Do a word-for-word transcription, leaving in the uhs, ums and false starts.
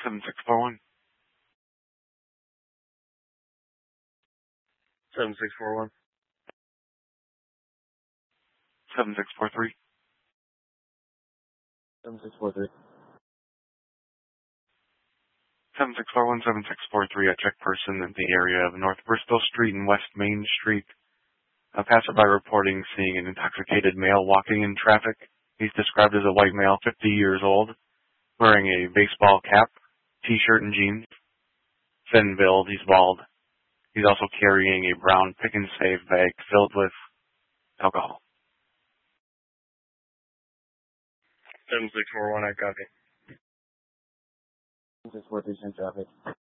seven six four one. seven six four one. seven six four three. seven six four three. seven six four one seven six four three, a check person in the area of North Bristol Street and West Main Street. A passerby reporting seeing an intoxicated male walking in traffic. He's described as a white male, fifty years old, wearing a baseball cap, t-shirt and jeans. Thin build, he's bald. He's also carrying a brown pick and save bag filled with alcohol. seven six four one, I copy. seven six four three, traffic.